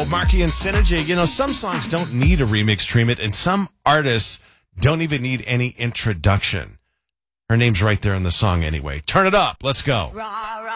Marky and Synergy. You know, some songs don't need a remix treatment, and some artists don't even need any introduction. Her name's right there in the song anyway. Turn it up. Let's go.